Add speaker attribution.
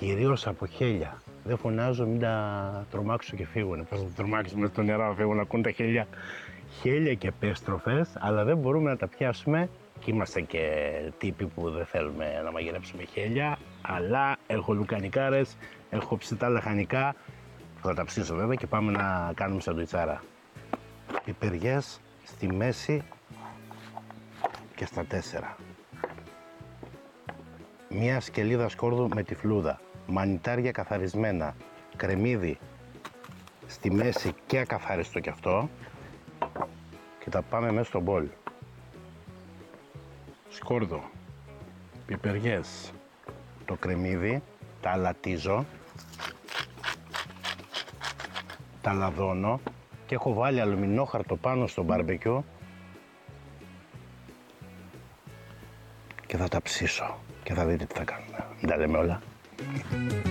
Speaker 1: κυρίως από χέλια. Δεν φωνάζω, μην τα τρομάξω και φύγουν. Πώς θα τα τρομάξουμε μες στο νερό, φύγουν να ακούν τα χέλια. Χέλια και πέστροφες, αλλά δεν μπορούμε να τα πιάσουμε. Και είμαστε και τύποι που δεν θέλουμε να μαγειρέψουμε χέλια. Αλλά έχω λουκανικάρες, έχω ψητά λαχανικά. Θα τα ψήσω βέβαια και πάμε να κάνουμε σαντουιτσάρα. Πιπεριές στη μέση και στα 4. Μία σκελίδα σκόρδου με τυφλούδα. Μανιτάρια καθαρισμένα. Κρεμμύδι στη μέση και ακαθάριστο κι αυτό. Και τα πάμε μέσα στο μπολ. Σκόρδο, πιπεριές, το κρεμμύδι, τα αλατίζω, τα λαδώνω και έχω βάλει αλουμινόχαρτο πάνω στο μπαρμπεκιού και θα τα ψήσω και θα δείτε τι θα κάνουμε. Μην τα λέμε όλα.